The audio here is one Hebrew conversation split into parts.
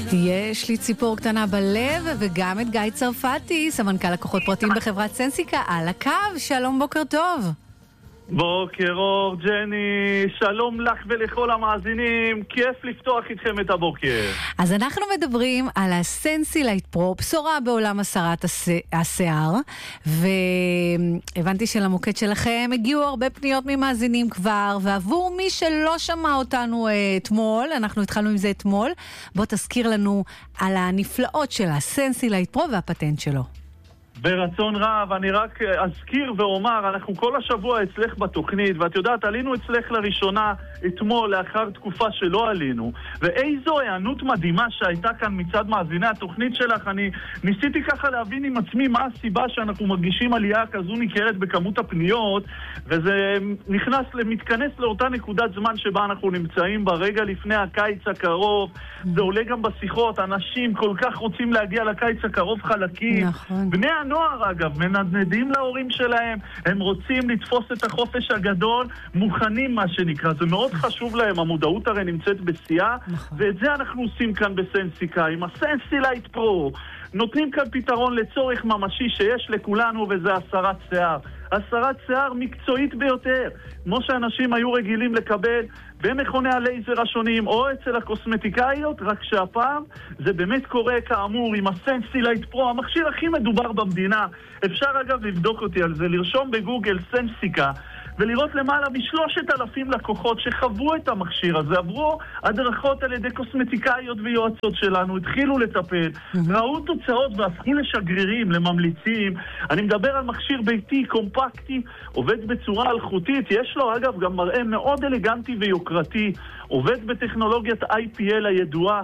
יש לי ציפור קטנה בלב, וגם את גיא צרפתי, סמנכ"ל לקוחות פרטיים בחברת סנסיקה, על הקו. שלום, בוקר טוב. בוקר אור, ג'ני, שלום לך ולכל המאזינים, כיף לפתוח איתכם את הבוקר. אז אנחנו מדברים על הסנסילייט פרו, בשורה בעולם הסרת השיער, והבנתי שלמוקד שלכם הגיעו הרבה פניות ממאזינים כבר, ועבור מי שלא שמע אותנו אתמול, אנחנו התחלנו עם זה אתמול, בוא תזכיר לנו על הנפלאות של הסנסילייט פרו והפטנט שלו. ברצון רב, אני רק אזכיר ואומר, אנחנו כל השבוע אצלך בתוכנית, ואת יודעת, עלינו אצלך לראשונה אתמול לאחר תקופה שלא עלינו, ואיזו הענות מדהימה שהייתה כאן מצד מאזיני התוכנית שלך. אני ניסיתי ככה להבין עם עצמי מה הסיבה שאנחנו מרגישים עלייה כזו ניכרת בכמות הפניות, וזה מתכנס לאותה נקודת זמן שבה אנחנו נמצאים ברגע לפני הקיץ הקרוב. זה עולה גם בשיחות, אנשים כל כך רוצים להגיע לקיץ הקרוב חלקים. נכון. בני הנוער אגב, מנדנדים להורים שלהם, הם רוצים לתפוס את החופש הגדול, מוכנים מה שנקרא, זה מאוד חשוב להם, המודעות הרי נמצאת בשיאה, ואת זה אנחנו עושים כאן בסנסיקה, עם הסנסילייט פרו, נותנים כאן פתרון לצורך ממשי שיש לכולנו, וזה הסרת שיער. הסרת שיער מקצועית ביותר, כמו שאנשים היו רגילים לקבל במכוני הלייזר השונים או אצל הקוסמטיקאיות, רק שהפעם זה באמת קורה כאמור עם הסנסילייט פרו, המכשיר הכי מדובר במדינה. אפשר אגב לבדוק אותי על זה, לרשום בגוגל סנסיקה ולראות למעלה מ3,000 לקוחות שחוו את המכשיר הזה, עברו הדרכות על ידי קוסמטיקאיות ויועצות שלנו, התחילו לטפל, ראו תוצאות והפכו לשגרירים, לממליצים. אני מדבר על מכשיר ביתי, קומפקטי, עובד בצורה אלחוטית, יש לו אגב גם מראה מאוד אלגנטי ויוקרתי, עובד בטכנולוגיית IPL הידועה,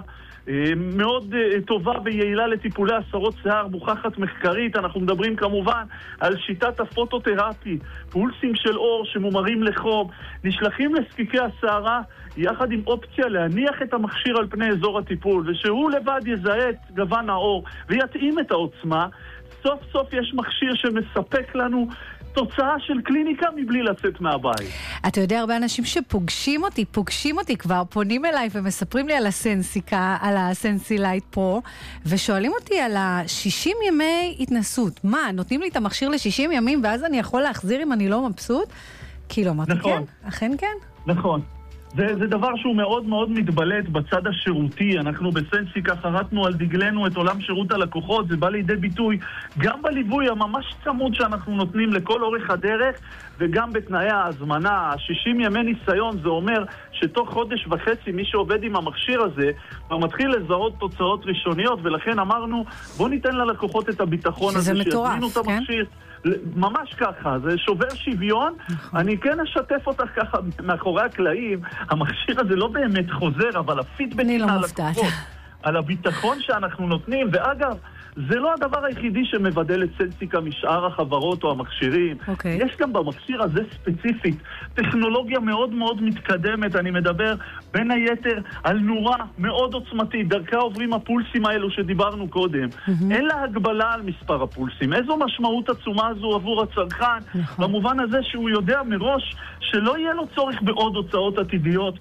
מאוד טובה ויעילה לטיפולי הסרות שיער, מוכחת מחקרית. אנחנו מדברים כמובן על שיטת הפוטותרפי, פולסים של אור שמומרים לחום, נשלחים לסקיקי השערה יחד עם אופציה להניח את המכשיר על פני אזור הטיפול, ושהוא לבד יזהה את גוון האור ויתאים את העוצמה. סוף סוף יש מכשיר שמספק לנו תוצאה של קליניקה מבלי לצאת מהבית. אתה יודע, הרבה אנשים שפוגשים אותי כבר, פונים אליי ומספרים לי על הסנסיקה, על הסנסילייט פרו, ושואלים אותי על ה-60 ימי התנסות. מה, נותנים לי את המכשיר ל-60 ימים ואז אני יכול להחזיר אם אני לא מבסוט? כאילו, אמרתי כן, אכן כן. נכון. זה דבר שהוא מאוד מאוד מתבלט בצד השירותי. אנחנו בסנסיקה חרטנו על דגלנו את עולם שירות הלקוחות, זה בא לידי ביטוי גם בליווי הממש צמוד שאנחנו נותנים לכל אורך הדרך, וגם בתנאי ההזמנה. 60 ימי ניסיון, זה אומר שתוך חודש וחצי מי שעובד עם המכשיר הזה כבר מתחיל לזהות תוצאות ראשוניות, ולכן אמרנו בוא ניתן ללקוחות את הביטחון הזה שיזמינו את המכשיר. ממש ככה, זה שובר שוויון. אני כן אשתף אותך ככה מאחורי הקלעים, המכשיר הזה לא באמת חוזר, אבל הפידבקים על הלקוחות, על הביטחון שאנחנו נותנים, ואגב, זה לא הדבר היחידי שמבדל את סנסיקה משאר החברות או המכשירים. יש גם במכשיר הזה ספציפית טכנולוגיה מאוד מאוד מתקדמת. אני מדבר בין היתר על נורה מאוד עוצמתית, דרכה עוברים הפולסים האלו שדיברנו קודם. אין לה הגבלה על מספר הפולסים. איזו משמעות עצומה זו עבור הצרכן, במובן הזה שהוא יודע מראש שלא יהיה לו צורך בעוד הוצאות עתידיות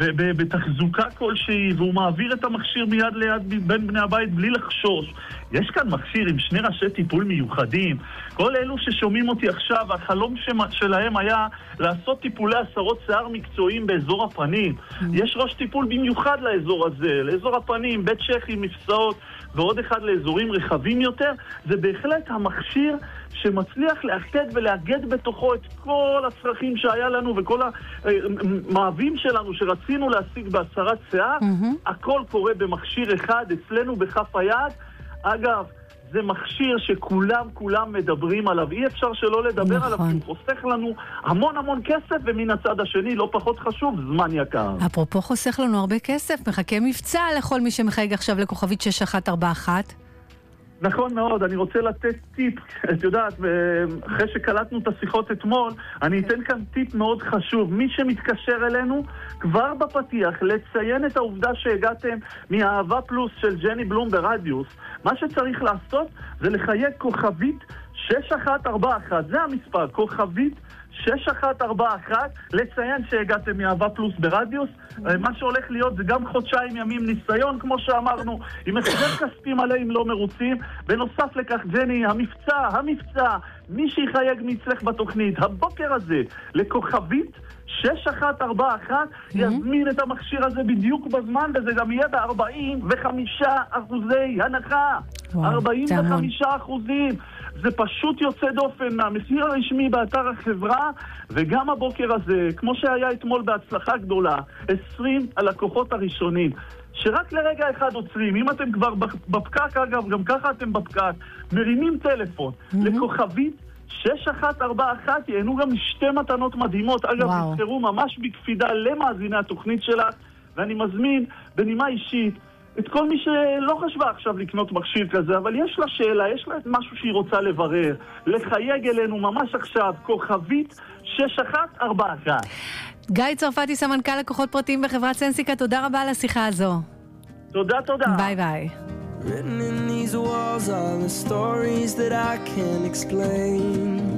ובתחזוקה כלשהי, והוא מעביר את המכשיר מיד ליד בין בני הבית בלי לחשוש. יש כאן מכשיר עם 2 ראשי טיפול מיוחדים. כל אלו ששומעים אותי עכשיו, החלום שלהם היה לעשות טיפולי הסרות שיער מקצועיים באזור הפנים. יש ראש טיפול במיוחד לאזור הזה, לאזור הפנים, בית שכי, מפסעות, ועוד אחד לאזורים רחבים יותר. זה בהחלט המכשיר שמצליח לאחד ולאגד בתוכו את כל הצרכים שהיה לנו וכל המאווים שלנו שרצינו להשיג בהסרת שיער. הכל קורה במכשיר אחד אצלנו בכף היד. אגב, זה מכשיר שכולם מדברים עליו, אי אפשר שלא לדבר עליו, כי הוא חוסך לנו המון כסף, ומן הצד השני, לא פחות חשוב, זמן יקר. אפרופו חוסך לנו הרבה כסף, מחכה מבצע לכל מי שמחייג עכשיו לכוכבית 6141. נכון מאוד, אני רוצה לתת טיפ, את יודעת, אחרי שקלטנו את השיחות אתמול, אני אתן כאן טיפ מאוד חשוב. מי שמתקשר אלינו, כבר בפתיח, לציין את העובדה שהגעתם מהאהבה פלוס של ג'ני בלום ברדיוס. מה שצריך לעשות זה לחייג כוכבית 6141, זה המספר, כוכבית 6141, לציין שהגעתם מאהבה פלוס ברדיוס. מה שהולך להיות זה גם חודשיים ימים ניסיון, כמו שאמרנו, עם החזר כספי מלא אם לא מרוצים. בנוסף לכך, ג'ני, המבצע, מי שיחייג מצלך בתוכנית, הבוקר הזה, לכוכבית 6141, יזמין את המכשיר הזה בדיוק בזמן, וזה גם יהיה ב-45% הנחה. 45%. זה פשוט יוצא דופן מהמחיר הרשמי באתר החברה, וגם הבוקר הזה, כמו שהיה אתמול בהצלחה גדולה, 20 הלקוחות הראשונים, שרק לרגע אחד עוצרים. אם אתם כבר בפקק, אגב, גם ככה אתם בפקק, מרימים טלפון לכוכבית 6141, ייהנו גם שתי מתנות מדהימות. אגב, תזכרו ממש בקפידה למאזיני התוכנית שלה, ואני מזמין בנימה אישית את כל מי שלא חשבה עכשיו לקנות מכשיר כזה, אבל יש לה שאלה, יש לה משהו שהיא רוצה לברר, לחייג אלינו ממש עכשיו, כוכבית 6141. גיא צרפתי, סמנכ"ל לקוחות פרטיים בחברת סנסיקה, תודה רבה על השיחה הזו. תודה. ביי ביי. Written in these walls are the stories that I can't explain.